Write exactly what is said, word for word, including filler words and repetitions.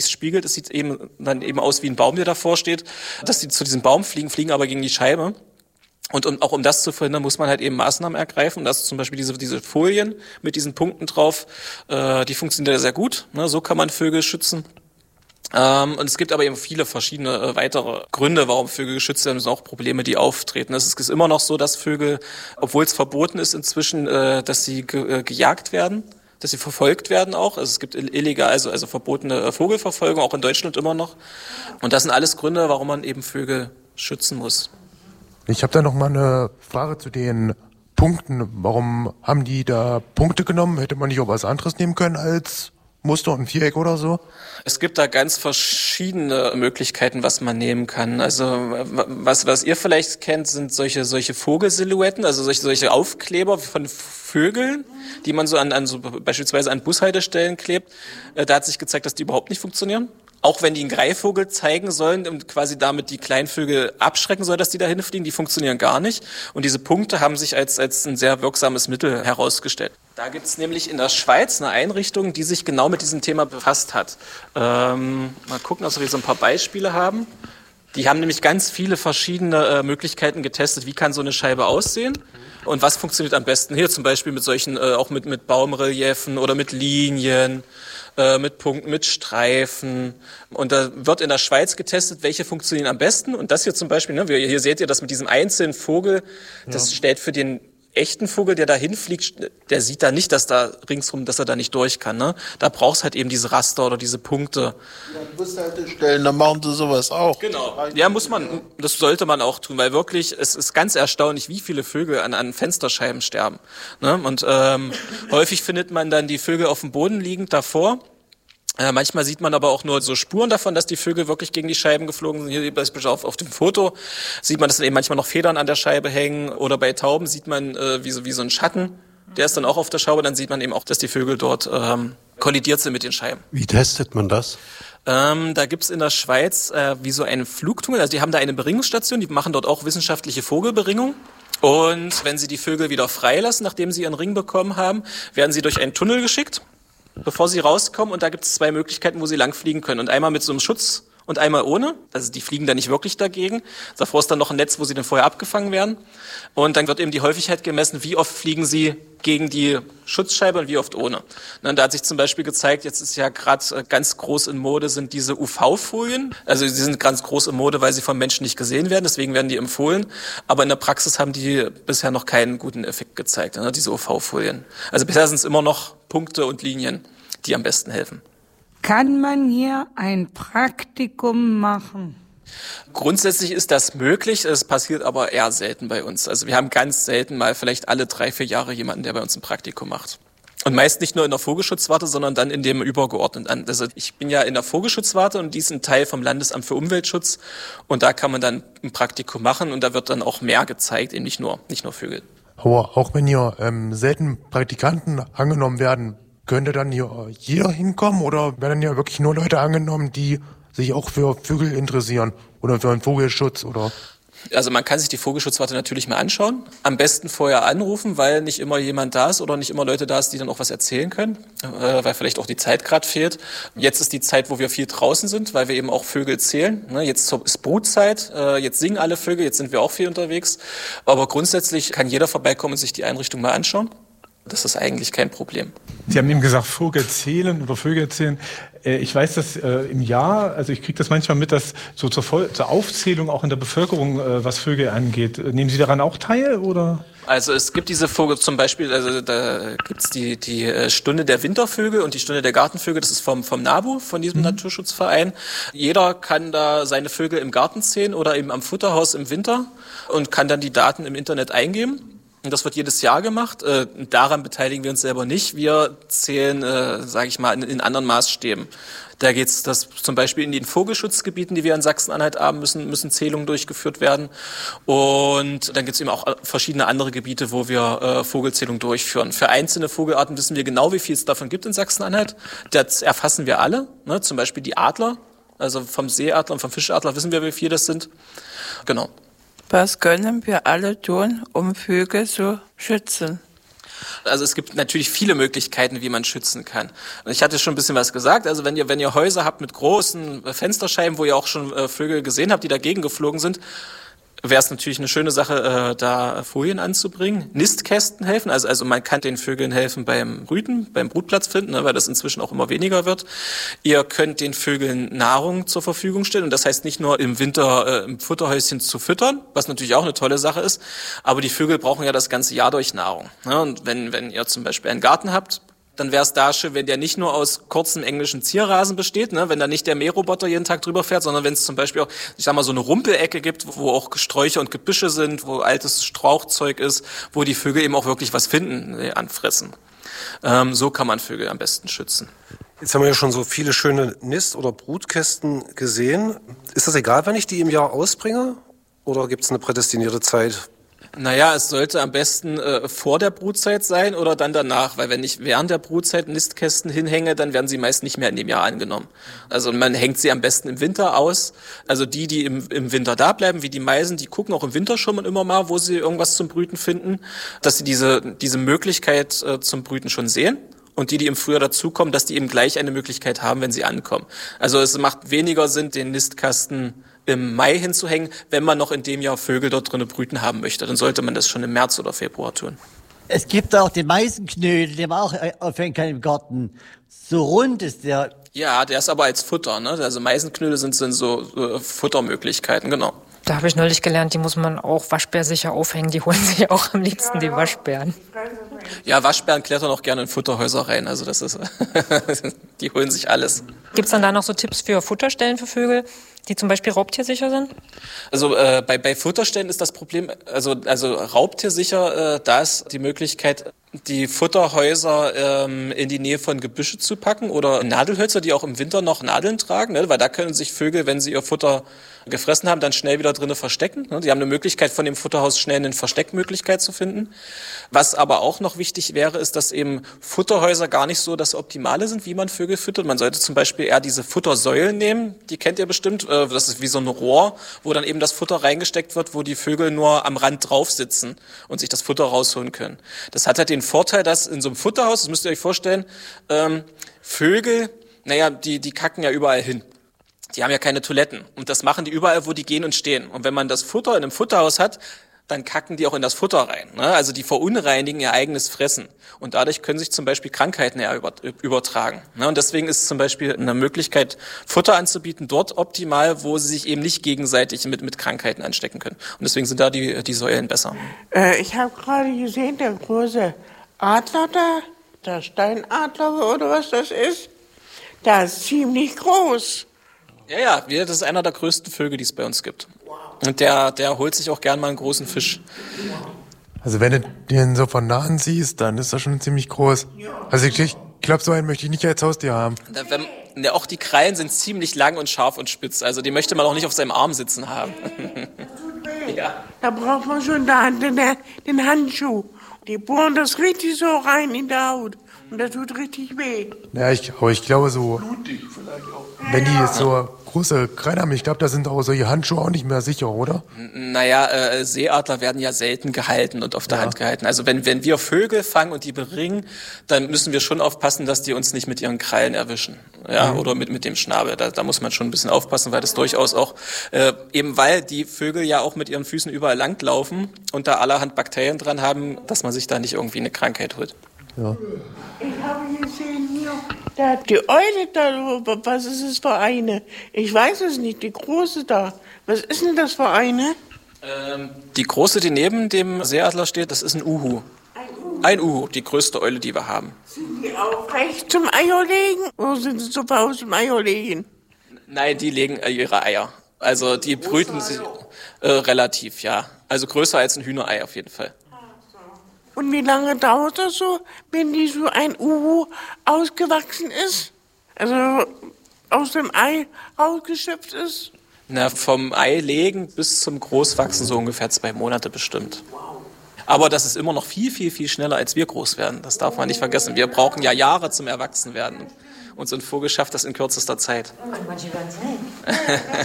Es spiegelt, es sieht eben dann eben aus wie ein Baum, der davor steht, dass die zu diesem Baum fliegen, fliegen aber gegen die Scheibe. Und um, auch um das zu verhindern, muss man halt eben Maßnahmen ergreifen. Das ist zum Beispiel diese, diese Folien mit diesen Punkten drauf, äh, die funktionieren sehr gut. Ne? So kann man Vögel schützen. Ähm, und es gibt aber eben viele verschiedene äh, weitere Gründe, warum Vögel geschützt werden. Das sind auch Probleme, die auftreten. Es ist immer noch so, dass Vögel, obwohl es verboten ist inzwischen, äh, dass sie ge- äh, gejagt werden, dass sie verfolgt werden auch. Also es gibt illegal, also, also verbotene Vogelverfolgung, auch in Deutschland immer noch. Und das sind alles Gründe, warum man eben Vögel schützen muss. Ich habe da noch mal eine Frage zu den Punkten. Warum haben die da Punkte genommen? Hätte man nicht auch was anderes nehmen können als Muster und ein Viereck oder so? Es gibt da ganz verschiedene Möglichkeiten, was man nehmen kann. Also was was ihr vielleicht kennt, sind solche solche Vogelsilhouetten, also solche solche Aufkleber von Vögeln, die man so an an so beispielsweise an Bushaltestellen klebt. Da hat sich gezeigt, dass die überhaupt nicht funktionieren. Auch wenn die einen Greifvogel zeigen sollen und quasi damit die Kleinvögel abschrecken soll, dass die da hinfliegen, die funktionieren gar nicht. Und diese Punkte haben sich als als ein sehr wirksames Mittel herausgestellt. Da gibt's nämlich in der Schweiz eine Einrichtung, die sich genau mit diesem Thema befasst hat. Ähm, mal gucken, ob wir so ein paar Beispiele haben. Die haben nämlich ganz viele verschiedene äh, Möglichkeiten getestet. Wie kann so eine Scheibe aussehen? Und was funktioniert am besten? Hier zum Beispiel mit solchen, äh, auch mit, mit Baumreliefen oder mit Linien, äh, mit Punkten, mit Streifen. Und da wird in der Schweiz getestet, welche funktionieren am besten. Und das hier zum Beispiel, ne, hier seht ihr das mit diesem einzelnen Vogel, das ja. stellt für den echten Vogel, der da hinfliegt, der sieht da nicht, dass da ringsrum, dass er da nicht durch kann. Ne? Da brauchst halt eben diese Raster oder diese Punkte. Ja, Bushaltestellen, dann machen sie sowas auch. Genau. Ja, muss man, das sollte man auch tun, weil wirklich, es ist ganz erstaunlich, wie viele Vögel an, an Fensterscheiben sterben. Ne? Und ähm, häufig findet man dann die Vögel auf dem Boden liegend davor. Äh, manchmal sieht man aber auch nur so Spuren davon, dass die Vögel wirklich gegen die Scheiben geflogen sind. Hier beispielsweise auf, auf dem Foto sieht man, dass dann eben manchmal noch Federn an der Scheibe hängen. Oder bei Tauben sieht man äh, wie, so, wie so ein Schatten. Der ist dann auch auf der Scheibe. Dann sieht man eben auch, dass die Vögel dort ähm, kollidiert sind mit den Scheiben. Wie testet man das? Ähm, da gibt's in der Schweiz äh, wie so einen Flugtunnel. Also die haben da eine Beringungsstation. Die machen dort auch wissenschaftliche Vogelberingung. Und wenn sie die Vögel wieder freilassen, nachdem sie ihren Ring bekommen haben, werden sie durch einen Tunnel geschickt, bevor sie rauskommen. Und da gibt es zwei Möglichkeiten, wo sie langfliegen können. Und einmal mit so einem Schutz und einmal ohne. Also die fliegen da nicht wirklich dagegen. Davor ist dann noch ein Netz, wo sie dann vorher abgefangen werden. Und dann wird eben die Häufigkeit gemessen, wie oft fliegen sie gegen die Schutzscheibe und wie oft ohne. Und da hat sich zum Beispiel gezeigt, jetzt ist ja gerade ganz groß in Mode, sind diese U V-Folien. Also sie sind ganz groß in Mode, weil sie vom Menschen nicht gesehen werden, deswegen werden die empfohlen. Aber in der Praxis haben die bisher noch keinen guten Effekt gezeigt, ne, diese U V-Folien. Also bisher sind es immer noch Punkte und Linien, die am besten helfen. Kann man hier ein Praktikum machen? Grundsätzlich ist das möglich, es passiert aber eher selten bei uns. Also wir haben ganz selten mal vielleicht alle drei, vier Jahre jemanden, der bei uns ein Praktikum macht. Und meist nicht nur in der Vogelschutzwarte, sondern dann in dem übergeordneten. Also ich bin ja in der Vogelschutzwarte und die ist ein Teil vom Landesamt für Umweltschutz. Und da kann man dann ein Praktikum machen und da wird dann auch mehr gezeigt, eben nicht nur, nicht nur Vögel. Aber auch wenn hier ähm, selten Praktikanten angenommen werden, könnte dann hier jeder hinkommen oder werden ja wirklich nur Leute angenommen, die sich auch für Vögel interessieren oder für einen Vogelschutz oder? Also man kann sich die Vogelschutzwarte natürlich mal anschauen. Am besten vorher anrufen, weil nicht immer jemand da ist oder nicht immer Leute da ist, die dann auch was erzählen können, äh, weil vielleicht auch die Zeit gerade fehlt. Jetzt ist die Zeit, wo wir viel draußen sind, weil wir eben auch Vögel zählen. Ne? Jetzt ist Brutzeit, äh, jetzt singen alle Vögel, jetzt sind wir auch viel unterwegs. Aber grundsätzlich kann jeder vorbeikommen und sich die Einrichtung mal anschauen. Das ist eigentlich kein Problem. Sie haben eben gesagt, Vogel zählen oder Vögel zählen. Ich weiß, dass äh, im Jahr, also ich kriege das manchmal mit, dass so zur, Voll- zur Aufzählung auch in der Bevölkerung, äh, was Vögel angeht. Nehmen Sie daran auch teil, oder? Also es gibt diese Vögel zum Beispiel, also da gibt's die die Stunde der Wintervögel und die Stunde der Gartenvögel. Das ist vom vom NABU, von diesem mhm. Naturschutzverein. Jeder kann da seine Vögel im Garten zählen oder eben am Futterhaus im Winter und kann dann die Daten im Internet eingeben. Und das wird jedes Jahr gemacht. Äh, daran beteiligen wir uns selber nicht. Wir zählen, äh, sage ich mal, in, in anderen Maßstäben. Da geht es, dass zum Beispiel in den Vogelschutzgebieten, die wir in Sachsen-Anhalt haben, müssen, müssen Zählungen durchgeführt werden. Und dann gibt es eben auch verschiedene andere Gebiete, wo wir äh, Vogelzählungen durchführen. Für einzelne Vogelarten wissen wir genau, wie viel es davon gibt in Sachsen-Anhalt. Das erfassen wir alle. Ne? Zum Beispiel die Adler, also vom Seeadler und vom Fischadler wissen wir, wie viel das sind. Genau. Was können wir alle tun, um Vögel zu schützen? Also es gibt natürlich viele Möglichkeiten, wie man schützen kann. Ich hatte schon ein bisschen was gesagt. Also wenn ihr, wenn ihr Häuser habt mit großen Fensterscheiben, wo ihr auch schon äh, Vögel gesehen habt, die dagegen geflogen sind, wäre es natürlich eine schöne Sache, äh, da Folien anzubringen. Nistkästen helfen, also also man kann den Vögeln helfen beim Brüten, beim Brutplatz finden, ne, weil das inzwischen auch immer weniger wird. Ihr könnt den Vögeln Nahrung zur Verfügung stellen und das heißt nicht nur im Winter äh, im Futterhäuschen zu füttern, was natürlich auch eine tolle Sache ist, aber die Vögel brauchen ja das ganze Jahr durch Nahrung. Ne? Und wenn wenn ihr zum Beispiel einen Garten habt, dann wäre es da schön, wenn der nicht nur aus kurzem englischen Zierrasen besteht, ne? Wenn da nicht der Mähroboter jeden Tag drüber fährt, sondern wenn es zum Beispiel auch, ich sag mal, so eine Rumpelecke gibt, wo auch Sträucher und Gebüsche sind, wo altes Strauchzeug ist, wo die Vögel eben auch wirklich was finden, ne, anfressen. Ähm, so kann man Vögel am besten schützen. Jetzt haben wir ja schon so viele schöne Nist- oder Brutkästen gesehen. Ist das egal, wann ich die im Jahr ausbringe? Oder gibt es eine prädestinierte Zeit? Naja, es sollte am besten äh, vor der Brutzeit sein oder dann danach, weil wenn ich während der Brutzeit Nistkästen hinhänge, dann werden sie meist nicht mehr in dem Jahr angenommen. Also man hängt sie am besten im Winter aus. Also die, die im, im Winter da bleiben, wie die Meisen, die gucken auch im Winter schon mal immer mal, wo sie irgendwas zum Brüten finden, dass sie diese, diese Möglichkeit äh, zum Brüten schon sehen. Und die, die im Frühjahr dazukommen, dass die eben gleich eine Möglichkeit haben, wenn sie ankommen. Also es macht weniger Sinn, den Nistkasten im Mai hinzuhängen, wenn man noch in dem Jahr Vögel dort drinnen brüten haben möchte. Dann sollte man das schon im März oder Februar tun. Es gibt auch den Meisenknödel, den man auch aufhängen kann im Garten. So rund ist der. Ja, der ist aber als Futter, ne? Also Meisenknödel sind, sind so äh, Futtermöglichkeiten, genau. Da habe ich neulich gelernt, die muss man auch waschbärsicher aufhängen. Die holen sich auch am liebsten die Waschbären. Ja, Waschbären klettern auch gerne in Futterhäuser rein. Also das ist, die holen sich alles. Gibt's dann da noch so Tipps für Futterstellen für Vögel, die zum Beispiel raubtiersicher sind? Also äh, bei, bei Futterstellen ist das Problem, also, also raubtiersicher, äh, da ist die Möglichkeit, die Futterhäuser ähm, in die Nähe von Gebüsche zu packen oder Nadelhölzer, die auch im Winter noch Nadeln tragen, ne? Weil da können sich Vögel, wenn sie ihr Futter gefressen haben, dann schnell wieder drinnen verstecken. Ne? Die haben eine Möglichkeit, von dem Futterhaus schnell eine Versteckmöglichkeit zu finden. Was aber auch noch wichtig wäre, ist, dass eben Futterhäuser gar nicht so das Optimale sind, wie man Vögel füttert. Man sollte zum Beispiel eher diese Futtersäulen nehmen, die kennt ihr bestimmt. Äh, das ist wie so ein Rohr, wo dann eben das Futter reingesteckt wird, wo die Vögel nur am Rand drauf sitzen und sich das Futter rausholen können. Das hat halt den Vorteil, dass in so einem Futterhaus, das müsst ihr euch vorstellen, ähm, Vögel, naja, die, die kacken ja überall hin. Die haben ja keine Toiletten. Und das machen die überall, wo die gehen und stehen. Und wenn man das Futter in einem Futterhaus hat, dann kacken die auch in das Futter rein. Ne? Also die verunreinigen ihr eigenes Fressen. Und dadurch können sich zum Beispiel Krankheiten ja übertragen. Ne? Und deswegen ist zum Beispiel eine Möglichkeit, Futter anzubieten, dort optimal, wo sie sich eben nicht gegenseitig mit, mit Krankheiten anstecken können. Und deswegen sind da die, die Säulen besser. Äh, ich habe gerade gesehen, der große Adler da, der Steinadler oder was das ist, der ist ziemlich groß. Ja, ja, das ist einer der größten Vögel, die es bei uns gibt. Und der, der holt sich auch gern mal einen großen Fisch. Also wenn du den so von nahen siehst, dann ist er schon ziemlich groß. Also ich, ich glaube, so einen möchte ich nicht als Haustier haben. Da, wenn, ja, auch die Krallen sind ziemlich lang und scharf und spitz. Also die möchte man auch nicht auf seinem Arm sitzen haben. Ja. Da braucht man schon da den, den Handschuh. Die bohren das richtig so rein in der Haut. Und das tut richtig weh. Ja, ich, aber ich glaube so, Blutig vielleicht auch. wenn die so große Krallen haben, ich glaube, da sind auch solche Handschuhe auch nicht mehr sicher, oder? Naja, äh, Seeadler werden ja selten gehalten und auf der Ja. Hand gehalten. Also wenn, wenn wir Vögel fangen und die beringen, dann müssen wir schon aufpassen, dass die uns nicht mit ihren Krallen erwischen. Ja, mhm. Oder mit, mit dem Schnabel. Da, da muss man schon ein bisschen aufpassen, weil das durchaus auch, äh, eben weil die Vögel ja auch mit ihren Füßen überall langlaufen und da allerhand Bakterien dran haben, dass man sich da nicht irgendwie eine Krankheit holt. Ja. Ich habe gesehen hier, da die Eule da, was ist es für eine? Ich weiß es nicht, die große da. Was ist denn das für eine? Ähm, die große, die neben dem Seeadler steht, das ist ein Uhu. Ein Uhu. Ein Uhu, die größte Eule, die wir haben. Sind die auch recht zum Eierlegen? Oder sind sie zu Hause zum Eierlegen? Nein, die legen äh, ihre Eier. Also die brüten sie äh, relativ, ja. Also größer als ein Hühnerei auf jeden Fall. Und wie lange dauert das so, wenn die so ein Uhu ausgewachsen ist? Also aus dem Ei ausgeschöpft ist? Na, vom Ei legen bis zum Großwachsen so ungefähr zwei Monate bestimmt. Aber das ist immer noch viel, viel, viel schneller, als wir groß werden. Das darf man nicht vergessen. Wir brauchen ja Jahre zum Erwachsenwerden. Und so ein Vogel schafft das in kürzester Zeit. Und manche werden es